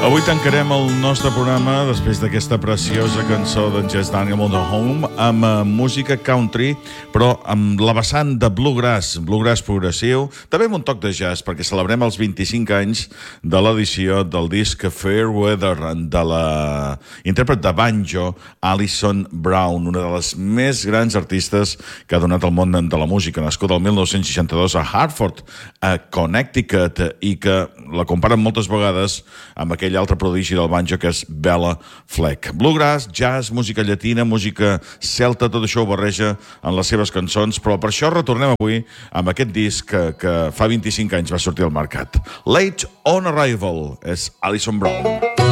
Avui tancarem el nostre programa després d'aquesta preciosa cançó d'en Jess Daniel on the Home amb música country, però amb la vessant de bluegrass progressiu, també amb un toc de jazz, perquè celebrem els 25 anys de l'edició del disc Fairweather de la intèrpret de banjo Alison Brown, una de les més grans artistes que ha donat al món de la música, nascuda el 1962 a Hartford, a Connecticut, i que la comparen moltes vegades amb aquell altre prodigi del banjo que és Bella Fleck. Bluegrass, jazz, música llatina, música celta, tot això ho barreja en les seves cançons, però per això retornem avui amb aquest disc que fa 25 anys va sortir al mercat. Late on Arrival és Alison Brown.